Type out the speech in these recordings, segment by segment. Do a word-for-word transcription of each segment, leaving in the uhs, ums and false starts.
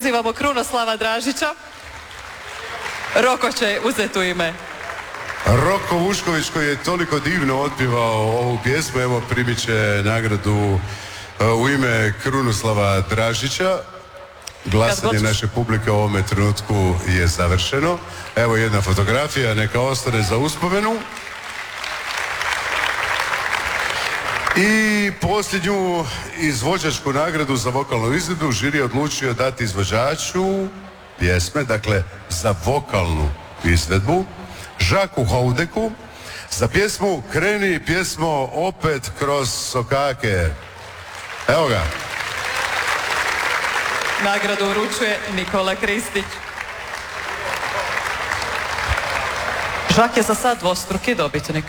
pozivamo Krunoslava Dražića. Roko će uzeti u ime. Roko Vušković, koji je toliko divno otpivao ovu pjesmu, evo primit će nagradu u ime Krunoslava Dražića. Glasanje naše publike u ovome trenutku je završeno. Evo jedna fotografija, neka ostane za uspomenu. I posljednju izvođačku nagradu za vokalnu izvedbu žiri je odlučio dati izvođaču pjesme, dakle za vokalnu izvedbu, Žaku Houdeku, za pjesmu Kreni pjesmo opet kroz sokake. Evo ga. Nagradu uručuje Nikola Kristić. Žak je za sad dvostruki dobitnik.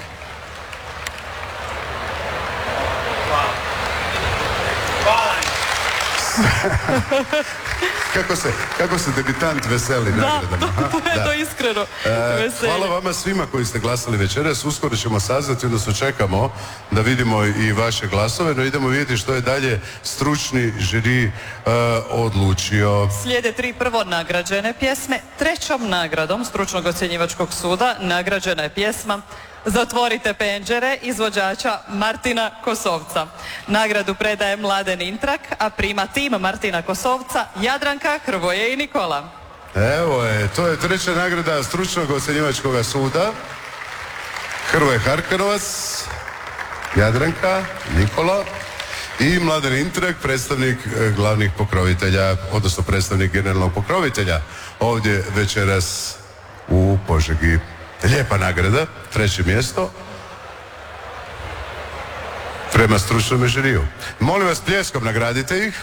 Kako se, kako se debitant veseli nagradama. Da, to je to iskreno veselje. Hvala vama svima koji ste glasali večeras. Uskoro ćemo saznati, odnosno čekamo da vidimo i vaše glasove, no idemo vidjeti što je dalje stručni žiri uh, odlučio. Slijede tri prvo nagrađene pjesme. Trećom nagradom stručnog ocjenjivačkog suda nagrađena je pjesma Zatvorite penđere izvođača Martina Kosovca. Nagradu predaje Mladen Intrak, a prima tim Martina Kosovca Jadranka, Hrvoje i Nikola. Evo je, to je treća nagrada stručnog ocjenjivačkog suda. Hrvoje Harkanovac, Jadranka, Nikola i Mladen Intrak, predstavnik glavnih pokrovitelja, odnosno predstavnik generalnog pokrovitelja ovdje večeras u Požegi. Lijepa nagrada, treće mjesto prema stručnom žiriju. Molim vas, pljeskom nagradite ih.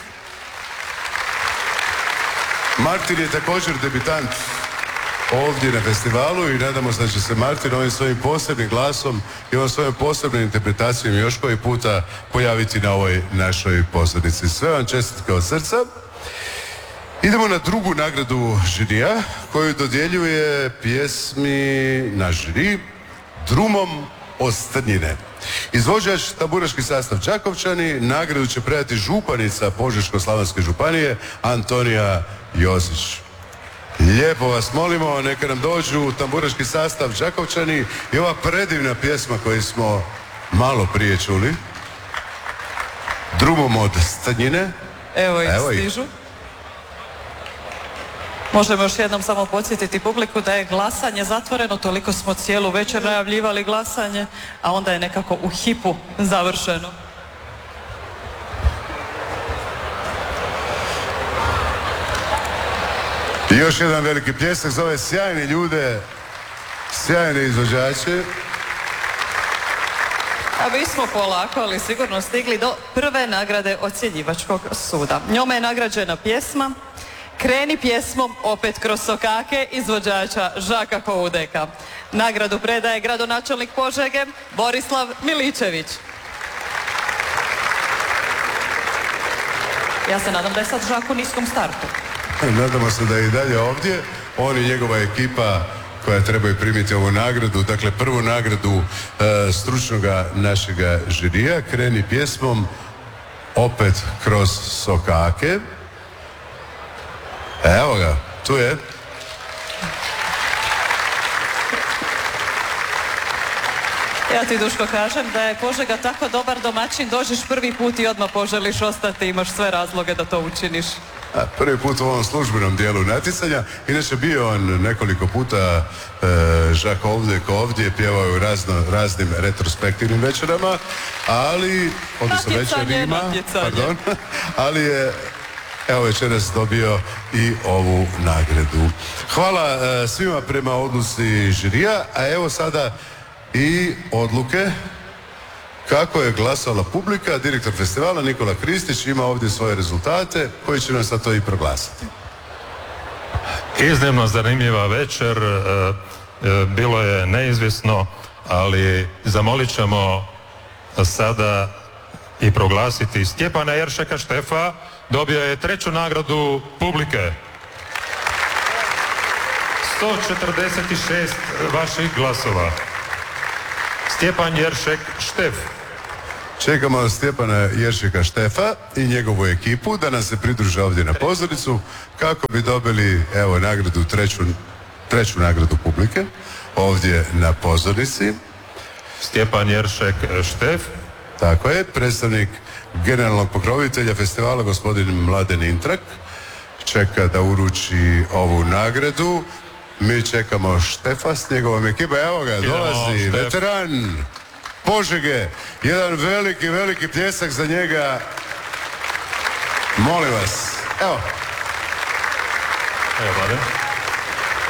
Martin je također debitant ovdje na festivalu i nadamo se da će se Martin ovim svojim posebnim glasom i ovom svojom posebnom interpretacijom još koji puta pojaviti na ovoj našoj pozornici. Sve vam čestitke od srca. Idemo na drugu nagradu žirija koju dodjeljuje pjesmi na žiri Drumom Ostrnjine. Izvođač tamburaški sastav Đakovčani, nagradu će predati županica Požeško-slavonske županije Antonija Josić. Lijepo vas molimo, neka nam dođu tamburaški sastav Đakovčani i ova predivna pjesma koju smo malo prije čuli. Drumom od Strnjine. Evo ih stižu. Možemo još jednom samo podsjetiti publiku da je glasanje zatvoreno, toliko smo cijelu večer najavljivali glasanje, a onda je nekako u hipu završeno. I još jedan veliki pljesak za ove sjajne ljude, sjajne izvođače. A mi smo polako, ali sigurno stigli do prve nagrade ocjenjivačkog suda. Njome je nagrađena pjesma Kreni pjesmom opet kroz sokake izvođača Žaka Houdeka. Nagradu predaje gradonačelnik Požege Borislav Miličević. Ja se nadam da je sad Žak u niskom startu. Nadamo se da je i dalje ovdje. On i njegova ekipa koja trebaju primiti ovu nagradu, dakle prvu nagradu e, stručnoga našega žirija. Kreni pjesmom opet kroz sokake. Evo ga, tu je. Ja ti, Duško, kažem da je Požega tako dobar domaćin, dođeš prvi put i odmah poželiš ostati, imaš sve razloge da to učiniš. A, prvi put u ovom službenom dijelu natjecanja. Inače bio on nekoliko puta e, Žak Houdek ovdje, pjevao je u razno, raznim retrospektivnim večerama, ali, odnosno večerima, pardon, ali je evo večeras dobio i ovu nagradu. Hvala e, svima prema odluci žirija, a evo sada i odluke kako je glasala publika. Direktor festivala Nikola Kristić ima ovdje svoje rezultate koji će nam sad to i proglasiti. Iznimno zanimljiva večer, e, e, bilo je neizvjesno, ali zamolit ćemo sada i proglasiti Stjepana Jeršeka Štefa. Dobio je treću nagradu publike. sto četrdeset šest vaših glasova. Stjepan Jeršek Štef. Čekamo Stjepana Jeršeka Štefa i njegovu ekipu da nam se pridruže ovdje na pozornicu kako bi dobili, evo, nagradu, treću, treću nagradu publike ovdje na pozornici. Stjepan Jeršek Štef. Tako je, predstavnik generalnog pokrovitelja festivala, gospodin Mladen Intrak, čeka da uruči ovu nagradu. Mi čekamo Štefa s njegovom ekipom. Evo ga, dolazi Štef. veteran Požege. Jedan veliki, veliki pljesak za njega. Molim vas. Evo. Evo, Mladen.